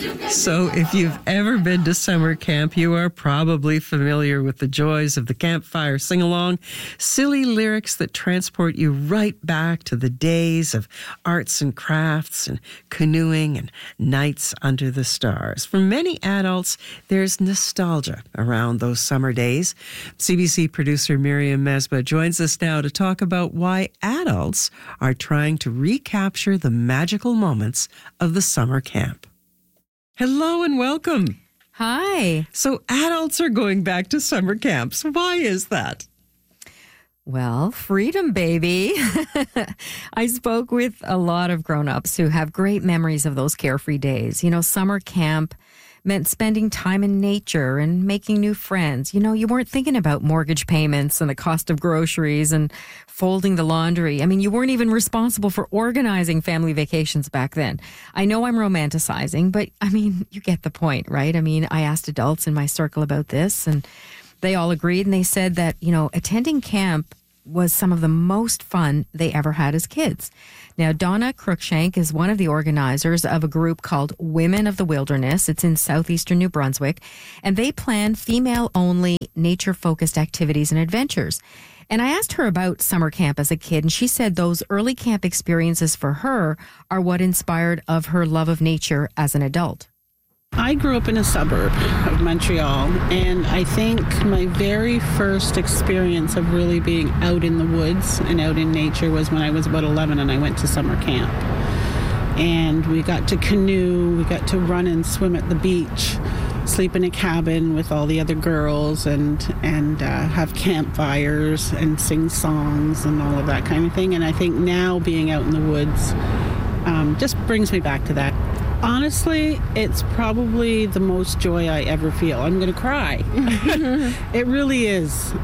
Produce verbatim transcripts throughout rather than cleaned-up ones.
So if you've ever been to summer camp, you are probably familiar with the joys of the campfire sing-along, silly lyrics that transport you right back to the days of arts and crafts and canoeing and nights under the stars. For many adults, there's nostalgia around those summer days. C B C producer Miriam Mesbah joins us now to talk about why adults are trying to recapture the magical moments of the summer camp. Hello and welcome. Hi. So adults are going back to summer camps. Why is that? Well, freedom, baby. I spoke with a lot of grown-ups who have great memories of those carefree days. You know, summer camp meant spending time in nature and making new friends. You know, you weren't thinking about mortgage payments and the cost of groceries and folding the laundry. I mean, you weren't even responsible for organizing family vacations back then. I know I'm romanticizing, but I mean, you get the point, right? I mean, I asked adults in my circle about this and they all agreed, and they said that, you know, attending camp was some of the most fun they ever had as kids. Now, Donna Cruikshank is one of the organizers of a group called Women of the Wilderness. It's in southeastern New Brunswick, and they plan female-only, nature-focused activities and adventures. And I asked her about summer camp as a kid, and she said those early camp experiences for her are what inspired of her love of nature as an adult. I grew up in a suburb of Montreal, and I think my very first experience of really being out in the woods and out in nature was when I was about eleven and I went to summer camp. And we got to canoe, we got to run and swim at the beach, sleep in a cabin with all the other girls, and, and uh, have campfires and sing songs and all of that kind of thing. And I think now being out in the woods um, just brings me back to that. Honestly, it's probably the most joy I ever feel. I'm going to cry. It really is.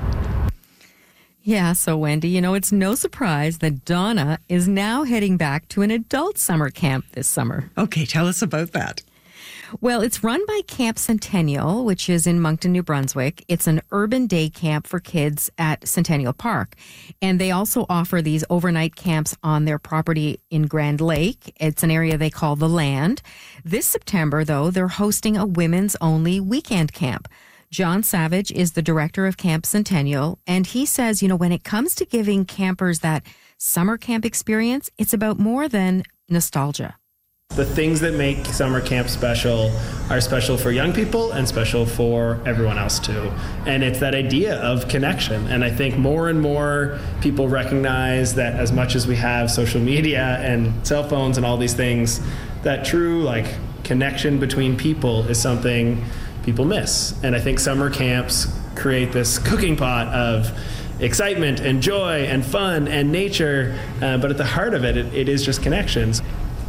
Yeah, so Wendy, you know, it's no surprise that Donna is now heading back to an adult summer camp this summer. Okay, tell us about that. Well, it's run by Camp Centennial, which is in Moncton, New Brunswick. It's an urban day camp for kids at Centennial Park. And they also offer these overnight camps on their property in Grand Lake. It's an area they call The Land. This September, though, they're hosting a women's only weekend camp. John Savage is the director of Camp Centennial, and he says, you know, when it comes to giving campers that summer camp experience, it's about more than nostalgia. The things that make summer camp special are special for young people and special for everyone else too. And it's that idea of connection. And I think more and more people recognize that as much as we have social media and cell phones and all these things, that true like connection between people is something people miss. And I think summer camps create this cooking pot of excitement and joy and fun and nature. Uh, but at the heart of it, it, it is just connections.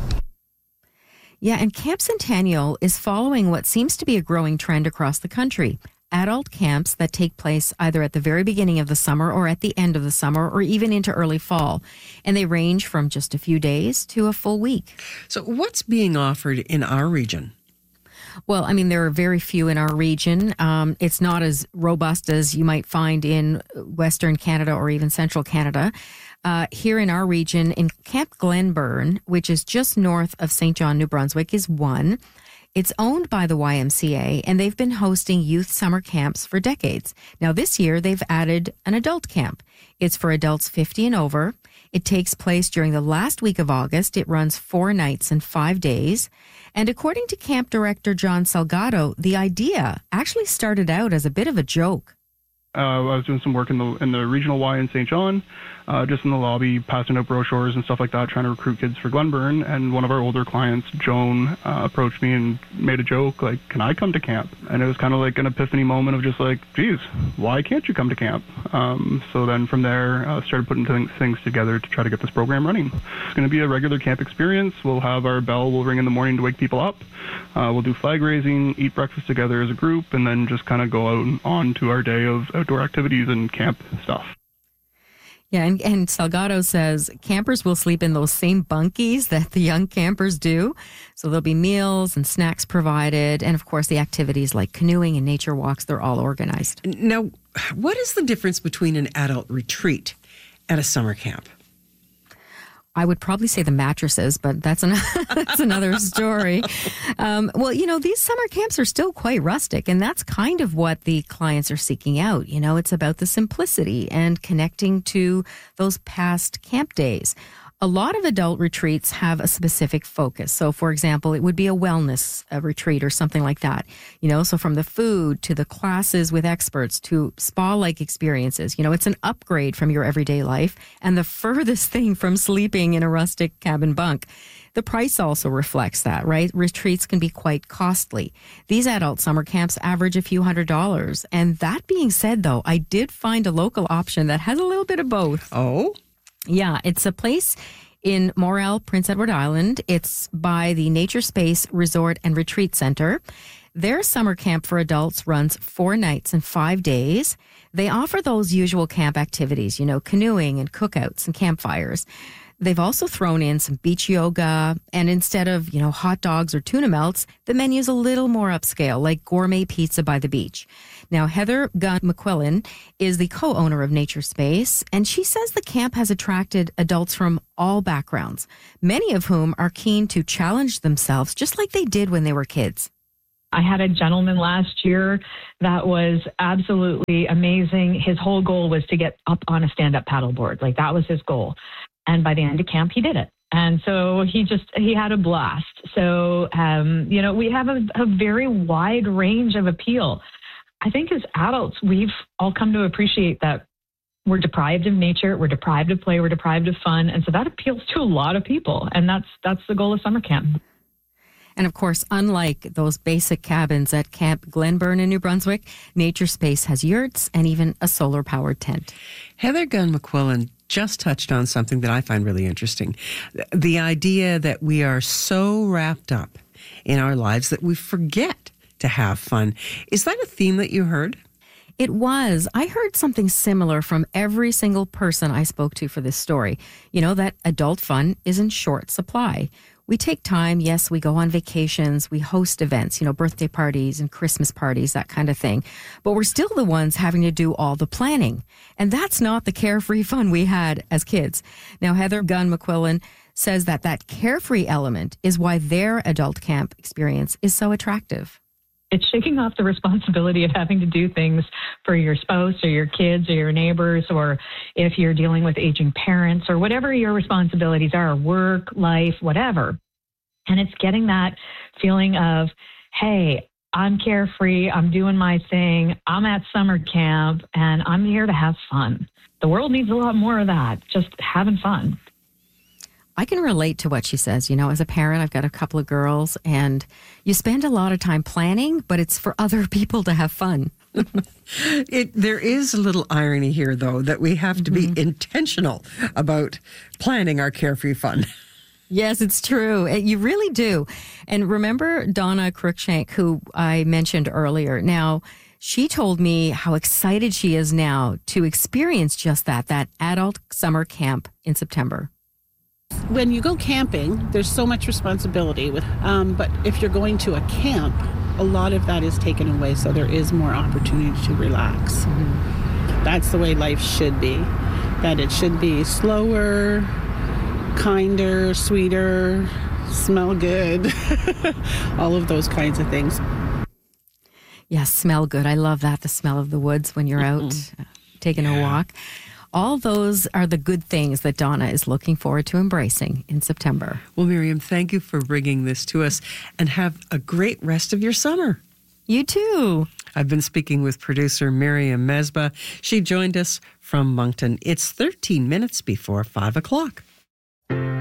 Yeah, and Camp Centennial is following what seems to be a growing trend across the country. Adult camps that take place either at the very beginning of the summer or at the end of the summer or even into early fall. And they range from just a few days to a full week. So what's being offered in our region? Well, I mean, there are very few in our region. Um, it's not as robust as you might find in Western Canada or even Central Canada. Uh, here in our region, in Camp Glenburn, which is just north of Saint John, New Brunswick, is one. It's owned by the Y M C A, and they've been hosting youth summer camps for decades. Now, this year, they've added an adult camp. It's for adults fifty and over. It takes place during the last week of August. It runs four nights and five days. And according to camp director John Salgado, the idea actually started out as a bit of a joke. Uh, I was doing some work in the in the regional Y in Saint John, uh, just in the lobby, passing out brochures and stuff like that, trying to recruit kids for Glenburn. And one of our older clients, Joan, uh, approached me and made a joke, like, can I come to camp? And it was kind of like an epiphany moment of just like, geez, why can't you come to camp? Um, so then from there, uh, started putting things, things together to try to get this program running. It's going to be a regular camp experience. We'll have our bell, we'll ring in the morning to wake people up. Uh, we'll do flag raising, eat breakfast together as a group, and then just kind of go out and on to our day of outdoor activities and camp stuff. Yeah, and, and Salgado says campers will sleep in those same bunkies that the young campers do. So there'll be meals and snacks provided. And, of course, the activities like canoeing and nature walks, they're all organized. Now, what is the difference between an adult retreat and a summer camp? I would probably say the mattresses, but that's, an, that's another story. Um, well, you know, these summer camps are still quite rustic, and that's kind of what the clients are seeking out. You know, it's about the simplicity and connecting to those past camp days. A lot of adult retreats have a specific focus. So, for example, it would be a wellness uh, retreat or something like that. You know, so from the food to the classes with experts to spa-like experiences, you know, it's an upgrade from your everyday life and the furthest thing from sleeping in a rustic cabin bunk. The price also reflects that, right? Retreats can be quite costly. These adult summer camps average a few hundred dollars. And that being said, though, I did find a local option that has a little bit of both. Oh? Yeah, it's a place in Morel, Prince Edward Island. It's by the Nature Space Resort and Retreat Center. Their summer camp for adults runs four nights and five days. They offer those usual camp activities, you know, canoeing and cookouts and campfires. They've also thrown in some beach yoga, and instead of, you know, hot dogs or tuna melts, the menu's a little more upscale, like gourmet pizza by the beach. Now, Heather Gunn McQuillan is the co-owner of Nature Space, and she says the camp has attracted adults from all backgrounds, many of whom are keen to challenge themselves just like they did when they were kids. I had a gentleman last year that was absolutely amazing. His whole goal was to get up on a stand-up paddleboard. Like, that was his goal. And by the end of camp, he did it. And so he just, he had a blast. So, um, you know, we have a, a very wide range of appeal. I think as adults, we've all come to appreciate that we're deprived of nature, we're deprived of play, we're deprived of fun. And so that appeals to a lot of people. And that's, that's the goal of summer camp. And of course, unlike those basic cabins at Camp Glenburn in New Brunswick, Nature Space has yurts and even a solar-powered tent. Heather Gunn McQuillan just touched on something that I find really interesting. The idea that we are so wrapped up in our lives that we forget to have fun. Is that a theme that you heard? It was. I heard something similar from every single person I spoke to for this story. You know, that adult fun is in short supply. We take time, yes, we go on vacations, we host events, you know, birthday parties and Christmas parties, that kind of thing. But we're still the ones having to do all the planning. And that's not the carefree fun we had as kids. Now, Heather Gunn McQuillan says that that carefree element is why their adult camp experience is so attractive. It's shaking off the responsibility of having to do things for your spouse or your kids or your neighbors, or if you're dealing with aging parents or whatever your responsibilities are, work, life, whatever. And it's getting that feeling of, hey, I'm carefree, I'm doing my thing, I'm at summer camp, and I'm here to have fun. The world needs a lot more of that, just having fun. I can relate to what she says. You know, as a parent, I've got a couple of girls, and you spend a lot of time planning, but it's for other people to have fun. it, there is a little irony here, though, that we have to Mm-hmm. be intentional about planning our carefree fun. Yes, it's true. You really do. And remember Donna Cruikshank, who I mentioned earlier. Now, she told me how excited she is now to experience just that, that adult summer camp in September. When you go camping, there's so much responsibility with, um, but if you're going to a camp, a lot of that is taken away, so there is more opportunity to relax. Mm-hmm. That's the way life should be, that it should be slower, kinder, sweeter, smell good, all of those kinds of things. Yes, smell good. I love that, the smell of the woods when you're out mm-hmm. uh, taking yeah. a walk. All those are the good things that Donna is looking forward to embracing in September. Well, Miriam, thank you for bringing this to us, and have a great rest of your summer. You too. I've been speaking with producer Miriam Mesbah. She joined us from Moncton. It's thirteen minutes before five o'clock.